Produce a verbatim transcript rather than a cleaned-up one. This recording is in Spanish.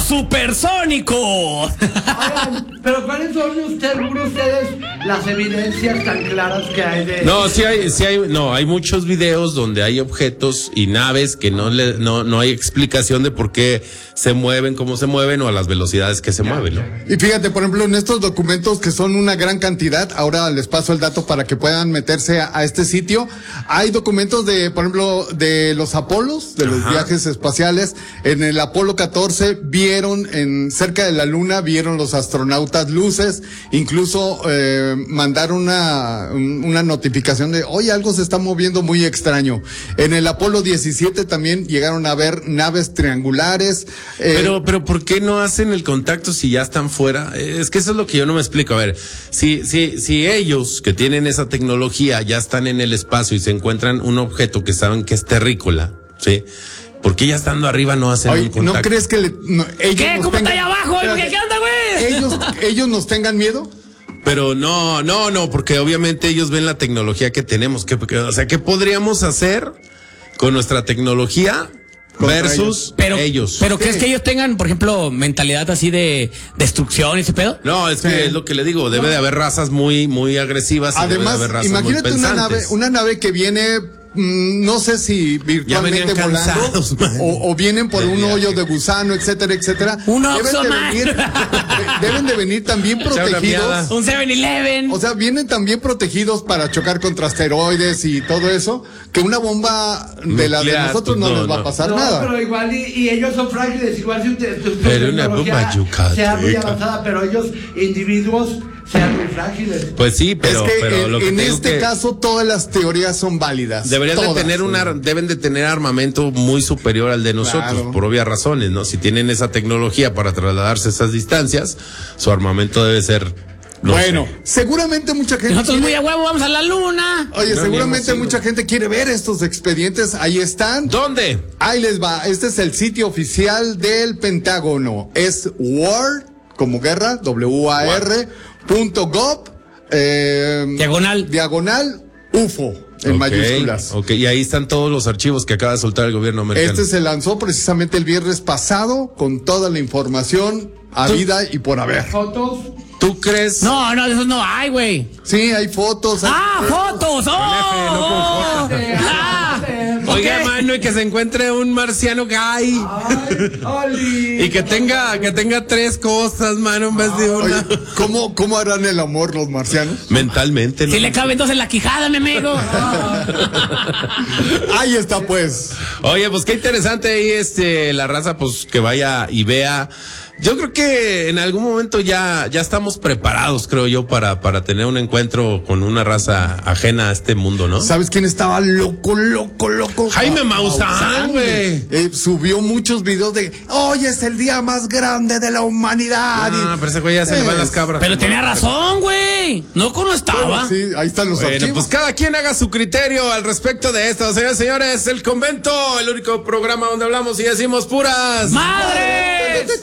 supersónico. Oigan, pero ¿cuáles son ustedes, ustedes las evidencias tan claras que hay de...? No, sí hay, sí hay, no, hay muchos videos donde hay objetos y naves que no le, no, no hay explicación de por qué se mueven, cómo se mueven o a las velocidades que se mueven, ¿no? Y fíjate, por ejemplo, en estos documentos que son una gran cantidad, ahora les paso el dato para que puedan meterse a, a este sitio. Hay documentos de, por ejemplo, de los Apolos, de los Ajá. viajes espaciales. En el Apolo catorce vieron, en cerca de la Luna, vieron los astronautas luces, incluso eh, mandaron una, una notificación de, oye, algo se está moviendo muy extraño. En el Apolo diecisiete también llegaron a ver naves triangulares. Eh, Pero, pero ¿por qué no hacen el contacto si ya están fuera? Es que eso es lo que yo no me explico. A ver, si, si, si ellos que tienen esa tecnología ya están en el espacio y se encuentran un objeto que saben que es terrícola, ¿sí? ¿Por qué ya estando arriba no hacen Oye, el contacto? ¿no crees que le, no, ellos ¿Qué? nos ¿Cómo está tengan- ahí abajo? Espérate. ¿Qué onda, güey? ellos, ellos nos tengan miedo? Pero no, no, no, porque obviamente ellos ven la tecnología que tenemos. Que, que- o sea, ¿qué podríamos hacer con nuestra tecnología Contra versus ellos. Pero, ellos? pero Sí. ¿crees que ellos tengan, por ejemplo, mentalidad así de destrucción y ese pedo? No, es que Sí. es lo que le digo, debe de haber razas muy, muy agresivas. Y Además, debe de haber razas imagínate muy una nave, pensantes. una nave que viene, mm, no sé si virtualmente venían volando cansados, man. o, o vienen por De un viaje. hoyo de gusano, etcétera, etcétera. Un deben Oxxo, de man. venir, de- deben de venir también Echar una protegidos. miada. Un seven eleven. O sea, vienen también protegidos para chocar contra asteroides y todo eso, que una bomba de la de Nuclear, nosotros pues, no, no, les va no. a pasar No, nada. pero igual y, y ellos son frágiles, igual si usted, su, su Pero una tecnología bomba yucateca. sea muy avanzada, pero ellos individuos sean muy frágiles. Pues sí, pero, es que pero en, lo que en te digo este que caso todas las teorías son válidas. deberían de Todas. tener una, deben de tener armamento muy superior al de nosotros, Claro. por obvias razones, ¿no? Si tienen esa tecnología para trasladarse esas distancias, su armamento debe ser, no Bueno, sé. seguramente mucha gente Nosotros muy quiere- a huevo vamos a la luna. Oye, No, seguramente ni hemos ido. mucha gente quiere ver estos expedientes. Ahí están. ¿Dónde? Ahí les va. Este es el sitio oficial del Pentágono. Es war, como guerra, W A R, punto gov, eh, Diagonal. diagonal, U F O, en Ok, mayúsculas. Ok, y ahí están todos los archivos que acaba de soltar el gobierno americano. Este se lanzó precisamente el viernes pasado con toda la información habida y por haber. Fotos. ¿Tú crees? No, no, de esos no hay, güey. Sí, hay fotos. hay- ¡Ah, fotos! ¡Oh! F, no con oh, J. ah, Oiga, ok. mano, y que se encuentre un marciano gay. Ay, Oli. Y que tenga, que tenga tres cosas, mano, en vez de Oye, una. ¿cómo, ¿Cómo harán el amor los marcianos? Mentalmente, ¿no? Si le caben dos en la quijada, mi amigo. Ahí está, pues. Oye, pues qué interesante ahí, este, la raza, pues que vaya y vea. Yo creo que en algún momento ya, ya estamos preparados, creo yo, para, para tener un encuentro con una raza ajena a este mundo, ¿no? ¿Sabes quién estaba loco, loco, loco? Jaime Maussan, güey. Eh, subió muchos videos de, hoy es el día más grande de la humanidad. Ah, pero ese güey ya se le van las cabras. Pero tenía razón, güey. No como estaba. Sí, ahí están los Bueno, archivos. pues cada quien haga su criterio al respecto de esto. Señores, señores, El Convento, el único programa donde hablamos y decimos puras ¡Madre!